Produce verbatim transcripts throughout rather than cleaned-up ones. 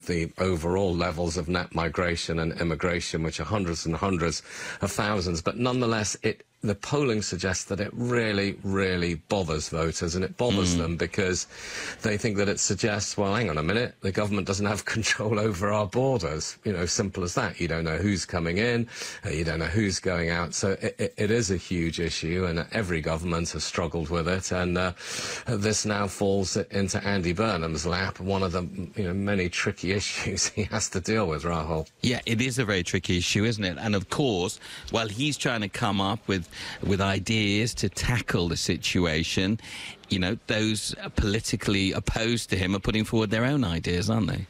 the overall levels of net migration and immigration, which are hundreds and hundreds of thousands. But nonetheless, it the polling suggests that it really, really bothers voters, and it bothers mm. them because they think that it suggests, well, hang on a minute, the government doesn't have control over our borders. You know, simple as that. You don't know who's coming in, uh, you don't know who's going out. So it, it, it is a huge issue, and every government has struggled with it. And uh, this now falls into Andy Burnham's lap, one of the you know many tricky issues he has to deal with, Rahul. Yeah, it is a very tricky issue, isn't it? And of course, while he's trying to come up with with ideas to tackle the situation, you know, those politically opposed to him are putting forward their own ideas, aren't they?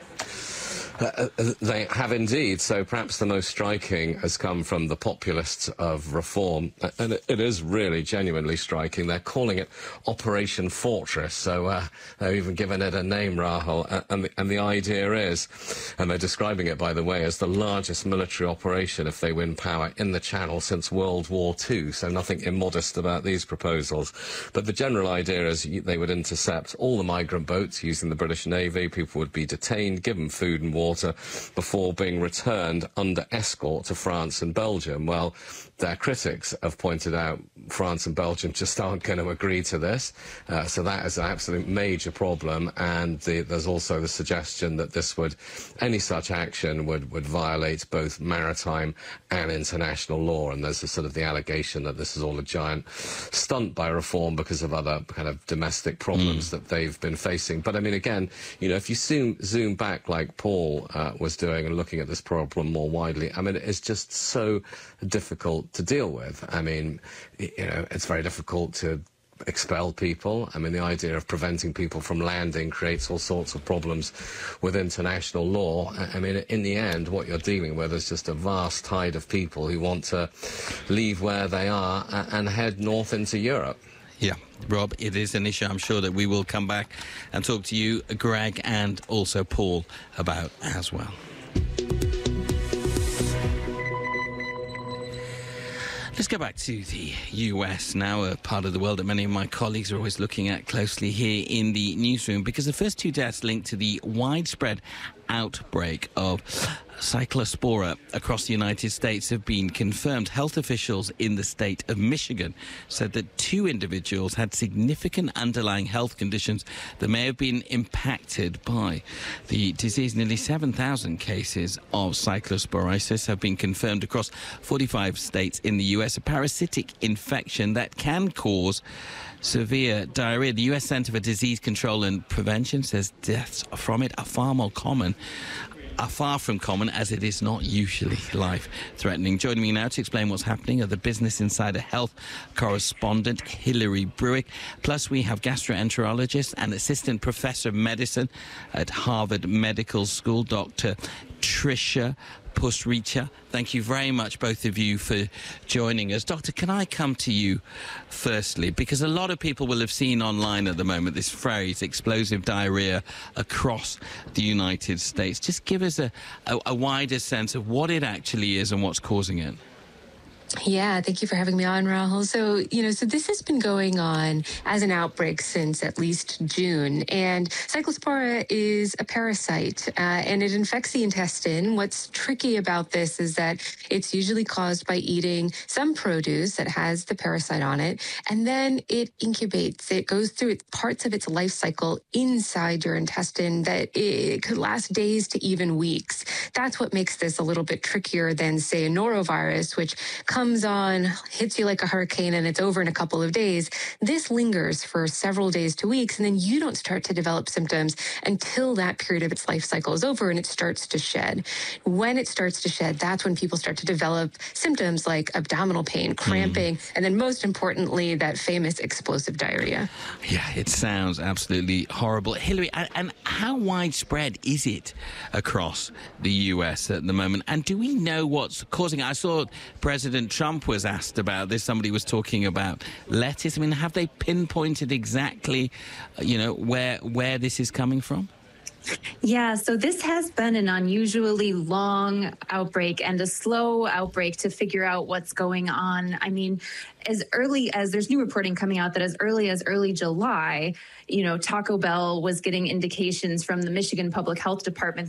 Uh, they have indeed. So perhaps the most striking has come from the populists of Reform, and it, it is really genuinely striking. They're calling it Operation Fortress, so uh, they've even given it a name, Rahul, uh, and, the, and the idea is, and they're describing it, by the way, as the largest military operation, if they win power, in the Channel since World War Two, so nothing immodest about these proposals. But the general idea is they would intercept all the migrant boats using the British Navy. People would be detained, given food and water, before being returned under escort to France and Belgium. Well, their critics have pointed out France and Belgium just aren't going to agree to this, uh, so that is an absolute major problem. And the, there's also the suggestion that this would, any such action would, would violate both maritime and international law, and there's a sort of the allegation that this is all a giant stunt by Reform because of other kind of domestic problems mm. that they've been facing. But I mean, again, you know, if you zoom, zoom back like Paul uh, was doing and looking at this problem more widely, I mean, it's just so difficult to deal with. I mean, you know, it's very difficult to expel people. I mean, the idea of preventing people from landing creates all sorts of problems with international law. I mean, in the end, what you're dealing with is just a vast tide of people who want to leave where they are and head north into Europe. Yeah, Rob, it is an issue I'm sure that we will come back and talk to you, Greg, and also Paul about as well. Let's go back to the U S now, a part of the world that many of my colleagues are always looking at closely here in the newsroom, because the first two deaths linked to the widespread outbreak of Cyclospora across the United States have been confirmed. Health officials in the state of Michigan said that two individuals had significant underlying health conditions that may have been impacted by the disease. Nearly seven thousand cases of cyclosporiasis have been confirmed across forty-five states in the U S, a parasitic infection that can cause severe diarrhea. The U S Centre for Disease Control and Prevention says deaths from it are far more common are far from common, as it is not usually life-threatening. Joining me now to explain what's happening are the Business Insider Health correspondent Hilary Bruick. Plus, we have gastroenterologist and assistant professor of medicine at Harvard Medical School, Doctor Tricia Pusricha. Thank you very much, both of you, for joining us. Doctor, can I come to you firstly? Because a lot of people will have seen online at the moment this phrase, explosive diarrhea, across the United States. Just give us a, a, a wider sense of what it actually is and what's causing it. Yeah, thank you for having me on, Rahul. So, you know, so this has been going on as an outbreak since at least June. And Cyclospora is a parasite, uh, and it infects the intestine. What's tricky about this is that it's usually caused by eating some produce that has the parasite on it, and then it incubates. It goes through parts of its life cycle inside your intestine that it could last days to even weeks. That's what makes this a little bit trickier than, say, a norovirus, which comes comes on, hits you like a hurricane, and it's over in a couple of days. This lingers for several days to weeks, and then you don't start to develop symptoms until that period of its life cycle is over and it starts to shed. When it starts to shed, that's when people start to develop symptoms like abdominal pain, cramping, mm. and then most importantly, that famous explosive diarrhea. Yeah, it sounds absolutely horrible. Hilary, and, and how widespread is it across the U S at the moment? And do we know what's causing it? I saw President Trump was asked about this. Somebody was talking about lettuce. I mean, have they pinpointed exactly, you know, where where this is coming from? Yeah, so this has been an unusually long outbreak and a slow outbreak to figure out what's going on. I mean, as early as there's new reporting coming out that as early as early July, you know, Taco Bell was getting indications from the Michigan Public Health Department